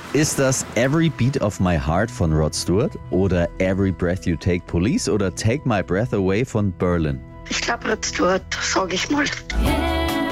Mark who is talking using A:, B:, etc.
A: Ist das Every Beat of My Heart von Rod Stewart oder Every Breath You Take Police oder Take My Breath Away von Berlin?
B: Ich glaube Rod Stewart, sage ich mal.